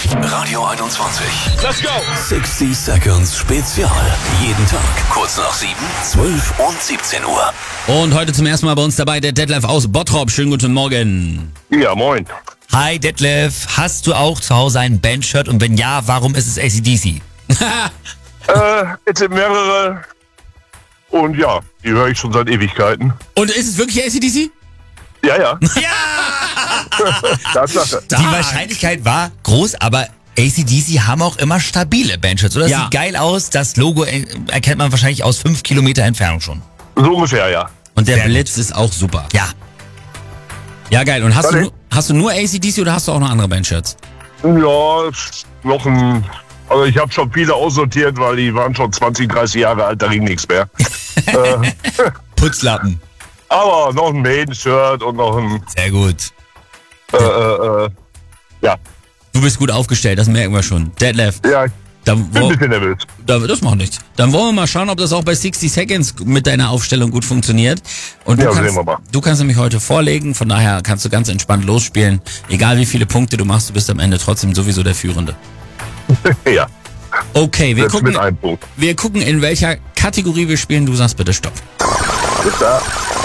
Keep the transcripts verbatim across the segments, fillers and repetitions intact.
Radio einundzwanzig. Let's go! sechzig Seconds Spezial. Jeden Tag kurz nach sieben, zwölf und siebzehn Uhr. Und heute zum ersten Mal bei uns dabei der Detlef aus Bottrop. Schönen guten Morgen. Ja, moin. Hi Detlef, hast du auch zu Hause ein Bandshirt und wenn ja, warum ist es A C D C? äh, jetzt sind mehrere. Und ja, die höre ich schon seit Ewigkeiten. Und ist es wirklich A C D C? Ja, ja. Ja! Tatsache. Die Wahrscheinlichkeit war groß, aber A C D C haben auch immer stabile Bandshirts. Oder? Das Ja. sieht geil aus, das Logo er- erkennt man wahrscheinlich aus fünf Kilometer Entfernung schon. So ungefähr, ja. Und der Sehr gut. Blitz ist auch super. Ja. Ja, geil. Und hast du, Warte. nur- hast du nur A C D C oder hast du auch noch andere Bandshirts? Ja, noch ein. Also ich habe schon viele aussortiert, weil die waren schon zwanzig, dreißig Jahre alt, da ging nichts mehr. äh, Putzlappen. aber noch ein Maiden-Shirt und noch ein. Sehr gut. Äh, äh, äh, ja, Du bist gut aufgestellt, das merken wir schon. Detlef, ja, ich dann, bin ein wo, bisschen nervös. da, das macht nichts. Dann wollen wir mal schauen, ob das auch bei sechzig Seconds mit deiner Aufstellung gut funktioniert. Und du, Ja, sehen kannst, wir mal. du kannst nämlich heute vorlegen, von daher kannst du ganz entspannt losspielen. Egal wie viele Punkte du machst, du bist am Ende trotzdem sowieso der Führende. ja, Okay, wir selbst gucken, mit einem Punkt. wir gucken, in welcher Kategorie wir spielen. Du sagst bitte Stopp. Bis da.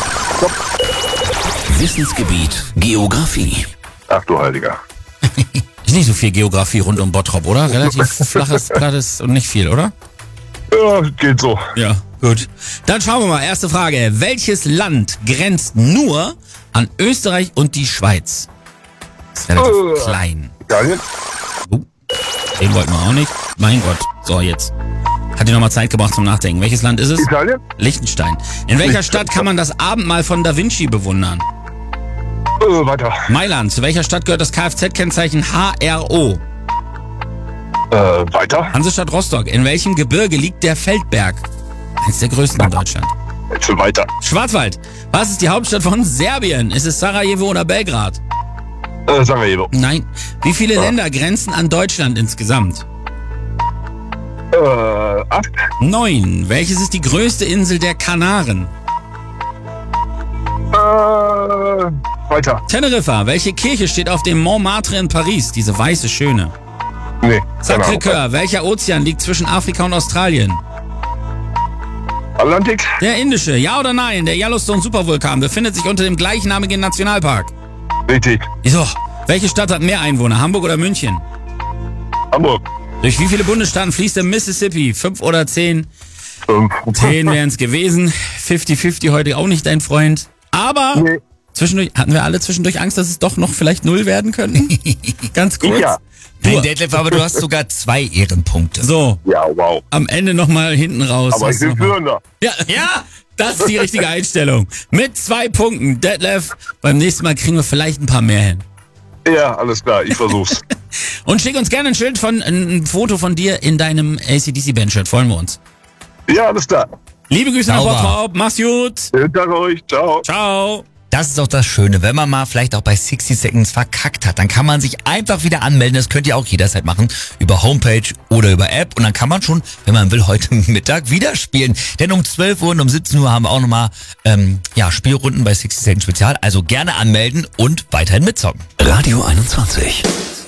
Wissensgebiet Geografie. Ach du Heiliger. Ist nicht so viel Geografie rund um Bottrop, oder? Relativ flaches, plattes und nicht viel, oder? Ja, geht so. Ja, gut. Dann schauen wir mal. Erste Frage. Welches Land grenzt nur an Österreich und die Schweiz? Ist relativ Äh. klein. Italien? Oh, den wollten wir auch nicht. Mein Gott. So, jetzt. Hat dir nochmal Zeit gebracht zum Nachdenken. Welches Land ist es? Italien? Liechtenstein. In welcher Stadt kann man das Abendmahl von Da Vinci bewundern? Äh, weiter. Mailand. Zu welcher Stadt gehört das Kfz-Kennzeichen H R O? Äh, weiter. Hansestadt Rostock. In welchem Gebirge liegt der Feldberg? Eines der größten in Deutschland. Jetzt weiter. Schwarzwald. Was ist die Hauptstadt von Serbien? Ist es Sarajevo oder Belgrad? Äh, Sarajevo. Nein. Wie viele Länder grenzen an Deutschland insgesamt? Äh, acht. Neun. Welches ist die größte Insel der Kanaren? Äh, weiter. Teneriffa. Welche Kirche steht auf dem Montmartre in Paris? Diese weiße, schöne. Nee. keine Ahnung. Sacré-Cœur. Welcher Ozean liegt zwischen Afrika und Australien? Atlantik? Der Indische. Ja oder nein? Der Yellowstone Supervulkan befindet sich unter dem gleichnamigen Nationalpark. Richtig. Wieso? Welche Stadt hat mehr Einwohner? Hamburg oder München? Hamburg? Durch wie viele Bundesstaaten fließt der Mississippi? Fünf oder zehn? Fünf. Zehn wären es gewesen. fünfzig fünfzig heute auch nicht dein Freund. Aber Nee. zwischendurch hatten wir alle zwischendurch Angst, dass es doch noch vielleicht null werden könnte. Ganz kurz. Ja. Nein, Detlef, aber du hast sogar zwei Ehrenpunkte. So, Ja, wow. am Ende nochmal hinten raus. Aber ich Hast du bin noch mal- Führender. Ja, ja, das ist die richtige Einstellung. Mit zwei Punkten. Detlef, beim nächsten Mal kriegen wir vielleicht ein paar mehr hin. Ja, alles klar. Ich versuch's. Und schick uns gerne ein Schild von, ein Foto von dir in deinem A C D C-Bandshirt. Freuen wir uns. Ja, alles klar. Liebe Grüße nach Sauber. Bottrop. Mach's gut. Schönen Tag euch. Ciao. Ciao. Das ist auch das Schöne, wenn man mal vielleicht auch bei sechzig Seconds verkackt hat, dann kann man sich einfach wieder anmelden. Das könnt ihr auch jederzeit machen, über Homepage oder über App. Und dann kann man schon, wenn man will, heute Mittag wieder spielen. Denn um zwölf Uhr und um siebzehn Uhr haben wir auch nochmal ähm, ja, Spielrunden bei sechzig Seconds Spezial. Also gerne anmelden und weiterhin mitzocken. Radio einundzwanzig.